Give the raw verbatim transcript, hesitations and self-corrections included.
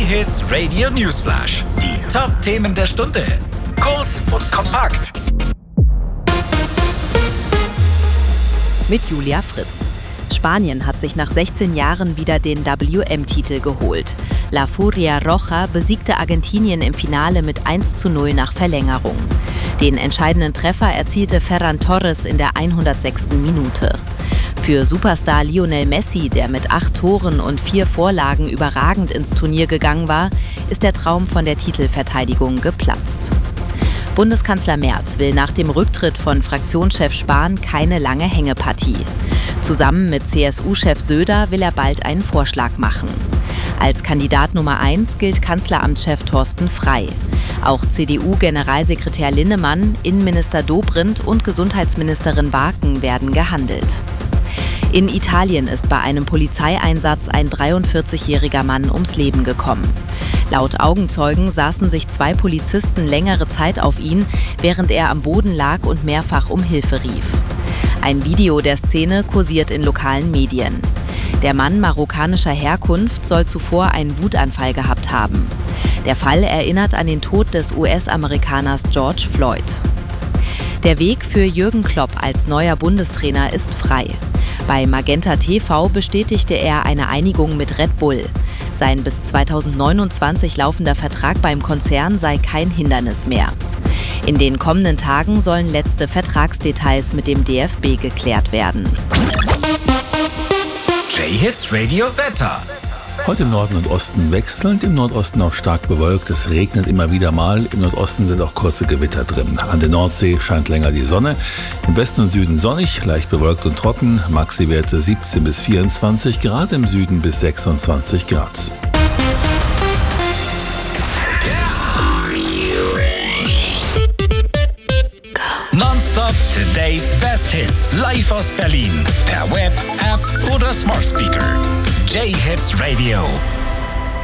J-Hits Radio Newsflash. Die Top-Themen der Stunde. Kurz und kompakt. Mit Julia Fritz. Spanien hat sich nach sechzehn Jahren wieder den W M-Titel geholt. La Furia Roja besiegte Argentinien im Finale mit eins zu null nach Verlängerung. Den entscheidenden Treffer erzielte Ferran Torres in der hundertsechsten Minute. Für Superstar Lionel Messi, der mit acht Toren und vier Vorlagen überragend ins Turnier gegangen war, ist der Traum von der Titelverteidigung geplatzt. Bundeskanzler Merz will nach dem Rücktritt von Fraktionschef Spahn keine lange Hängepartie. Zusammen mit C S U-Chef Söder will er bald einen Vorschlag machen. Als Kandidat Nummer eins gilt Kanzleramtschef Thorsten Frey. Auch C D U-Generalsekretär Linnemann, Innenminister Dobrindt und Gesundheitsministerin Waken werden gehandelt. In Italien ist bei einem Polizeieinsatz ein dreiundvierzigjähriger Mann ums Leben gekommen. Laut Augenzeugen saßen sich zwei Polizisten längere Zeit auf ihn, während er am Boden lag und mehrfach um Hilfe rief. Ein Video der Szene kursiert in lokalen Medien. Der Mann marokkanischer Herkunft soll zuvor einen Wutanfall gehabt haben. Der Fall erinnert an den Tod des U S-Amerikaners George Floyd. Der Weg für Jürgen Klopp als neuer Bundestrainer ist frei. Bei Magenta T V bestätigte er eine Einigung mit Red Bull. Sein bis zweitausendneunundzwanzig laufender Vertrag beim Konzern sei kein Hindernis mehr. In den kommenden Tagen sollen letzte Vertragsdetails mit dem D F B geklärt werden. J-Hits Radio Wetter. Heute im Norden und Osten wechselnd, im Nordosten auch stark bewölkt. Es regnet immer wieder mal. Im Nordosten sind auch kurze Gewitter drin. An der Nordsee scheint länger die Sonne. Im Westen und Süden sonnig, leicht bewölkt und trocken. Maxi-Werte siebzehn bis vierundzwanzig Grad, im Süden bis sechsundzwanzig Grad. Nonstop Today's Best Hits. Live aus Berlin. Per Web, App oder Smart Speaker. J-Hits Radio.